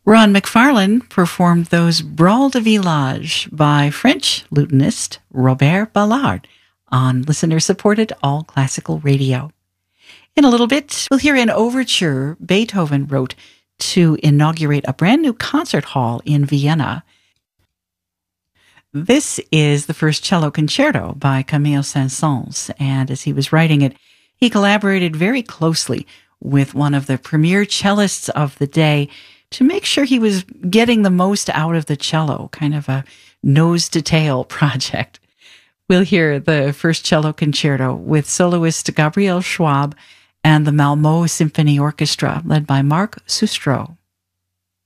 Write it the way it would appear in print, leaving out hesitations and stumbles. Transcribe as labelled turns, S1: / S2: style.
S1: Ron McFarlane performed those Brawl de Village by French lutenist Robert Ballard on listener-supported All Classical Radio. In a little bit, we'll hear an overture Beethoven wrote to inaugurate a brand new concert hall in Vienna. This is the first cello concerto by Camille Saint-Saëns, and as he was writing it, he collaborated very closely with one of the premier cellists of the day to make sure he was getting the most out of the cello, kind of a nose-to-tail project. We'll hear the first cello concerto with soloist Gabriel Schwab and the Malmö Symphony Orchestra, led by Marc Sustro.